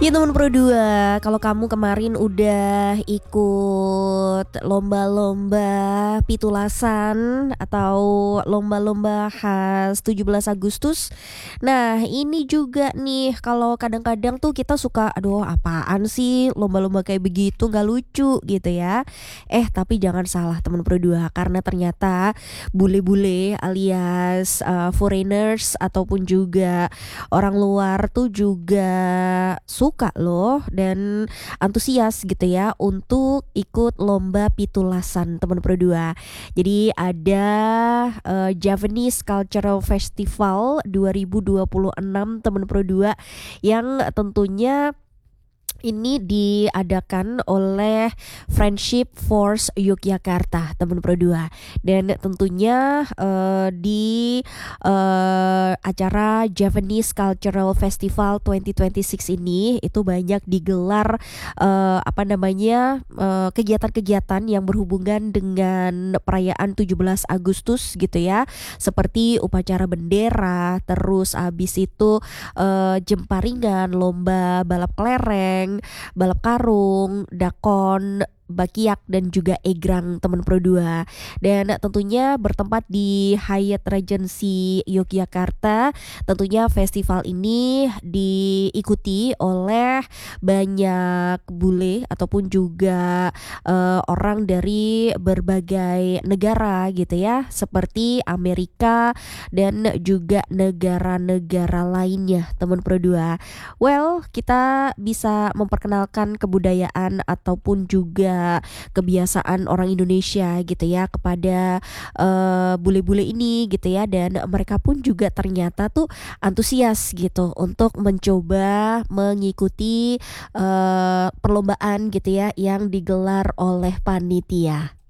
Ya teman Pro 2, kalau kamu kemarin udah ikut lomba-lomba pitulasan atau lomba-lomba khas 17 Agustus. Nah, ini juga nih kalau kadang-kadang tuh kita suka aduh apaan sih lomba-lomba kayak begitu nggak lucu gitu ya. Tapi jangan salah teman Pro 2 karena ternyata bule-bule alias foreigners ataupun juga orang luar tuh juga suka loh dan antusias gitu ya untuk ikut lomba pitulasan teman Pro 2. Jadi ada Javanese Cultural Festival 2026 teman Pro 2 yang tentunya ini diadakan oleh Friendship Force Yogyakarta teman Pro 2 dan tentunya di acara Javanese Cultural Festival 2026 ini itu banyak digelar kegiatan-kegiatan yang berhubungan dengan perayaan 17 Agustus gitu ya, seperti upacara bendera, terus habis itu jemparingan, lomba balap kelereng, balap karung, dakon, bakiak dan juga egrang teman Pro 2. Dan tentunya bertempat di Hyatt Regency Yogyakarta. Tentunya festival ini diikuti oleh banyak bule ataupun juga orang dari berbagai negara gitu ya, seperti Amerika dan juga negara-negara lainnya teman Pro 2. Well, kita bisa memperkenalkan kebudayaan ataupun juga kebiasaan orang Indonesia gitu ya kepada bule-bule ini gitu ya, dan mereka pun juga ternyata tuh antusias gitu untuk mencoba mengikuti perlombaan gitu ya yang digelar oleh panitia.